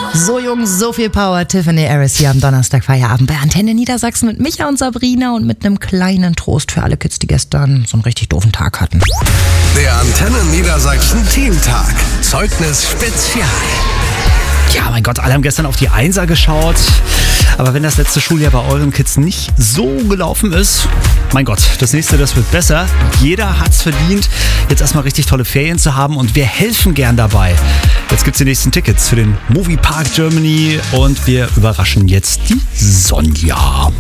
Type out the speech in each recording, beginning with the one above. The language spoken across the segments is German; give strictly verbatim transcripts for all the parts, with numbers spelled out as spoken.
So jung, so viel Power. Tiffany Harris hier am Donnerstag Feierabend bei Antenne Niedersachsen mit Micha und Sabrina und mit einem kleinen Trost für alle Kids, die gestern so einen richtig doofen Tag hatten. Der Antenne Niedersachsen Teamtag. Zeugnis Spezial. Ja, mein Gott, alle haben gestern auf die Einser geschaut. Aber wenn das letzte Schuljahr bei euren Kids nicht so gelaufen ist, mein Gott, das nächste, das wird besser. Jeder hat's verdient, jetzt erstmal richtig tolle Ferien zu haben und wir helfen gern dabei. Jetzt gibt's die nächsten Tickets für den Movie Park Germany und wir überraschen jetzt die Sonja.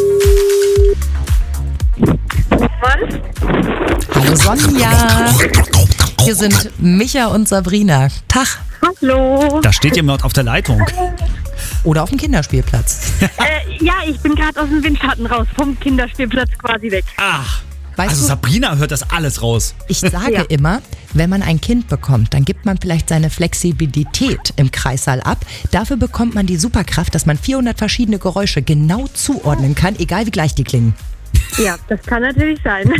Hallo Sonja. Hier sind Micha und Sabrina. Tag. Hallo. Da steht jemand auf der Leitung. Oder auf dem Kinderspielplatz. Äh, ja, ich bin gerade aus dem Windschatten raus, vom Kinderspielplatz quasi weg. Ach, Weißt also du, Sabrina hört das alles raus. ich sage Ja. immer, wenn man ein Kind bekommt, dann gibt man vielleicht seine Flexibilität im Kreissaal ab. Dafür bekommt man die Superkraft, dass man vierhundert verschiedene Geräusche genau zuordnen kann, egal wie gleich die klingen. Ja, das kann natürlich sein.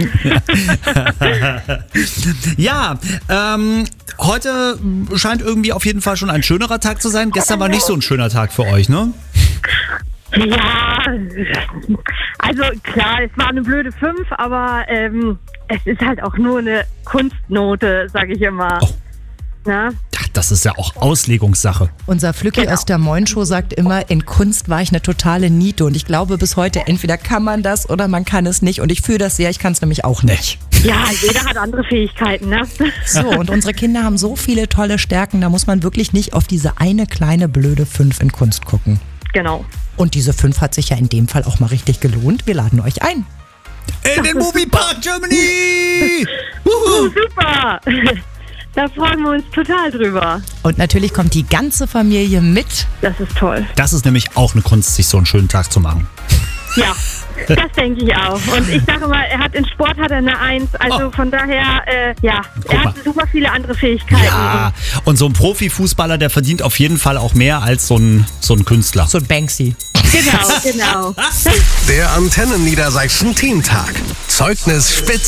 Ja, ähm, heute scheint irgendwie auf jeden Fall schon ein schönerer Tag zu sein. Gestern war nicht so ein schöner Tag für euch, ne? Ja, also klar, es war eine blöde fünf, aber ähm, es ist halt auch nur eine Kunstnote, sage ich immer. Oh. Na? Ja, das ist ja auch Auslegungssache. Unser Flücki Genau. aus der Moin Show sagt immer, in Kunst war ich eine totale Niete. Und ich glaube bis heute, entweder kann man das oder man kann es nicht. Und ich fühle das sehr, ich kann es nämlich auch nicht. Ja, jeder hat andere Fähigkeiten, ne? So, und unsere Kinder haben so viele tolle Stärken, da muss man wirklich nicht auf diese eine kleine blöde fünf in Kunst gucken. Genau. Und diese fünf hat sich ja in dem Fall auch mal richtig gelohnt. Wir laden euch ein. In den Movie Park Germany! Oh, super! Da freuen wir uns total drüber. Und natürlich kommt die ganze Familie mit. Das ist toll. Das ist nämlich auch eine Kunst, sich so einen schönen Tag zu machen. Ja, das denke ich auch. Und ich sage mal, er hat in Sport hat er eine Eins. Also Oh. von daher, äh, ja, Guck er mal. hat super viele andere Fähigkeiten. Ja, und so ein Profifußballer, der verdient auf jeden Fall auch mehr als so ein, so ein Künstler. So ein Banksy. Genau, genau. Der Antenne Niedersachsen Teamtag. Zeugnis Spezial.